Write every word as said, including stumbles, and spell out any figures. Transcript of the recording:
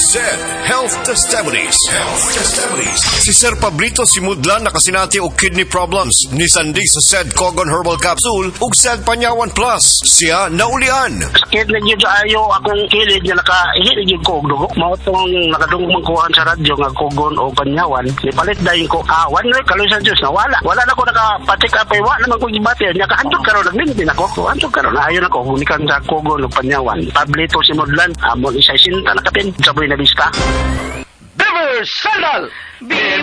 Said Health Testimonies. Health Testimonies. Si Sir Pablito Simudlan nakasinati og kidney problems. Ni Sandig sa Said Cogon Herbal Capsule ug Said Panyawan Plus. Siya naulian. Sakit na yun ayo akong kilid nga nakahilig yung ko og dugo. Mao tong nakadungog kuhan sa radyo nga Cogon o Panyawan. Ipalit dayon ko awan na kaloy sa Dios na wala. Wala na ko nakapatik apay wa naman ko gibati. Nya kahandog karon nagminti nako. Handog karon ayo nako unikan sa Cogon o Panyawan. Pablito Simudlan amon isa sinta nakapin sa buhay na vista. Beaver Sandal!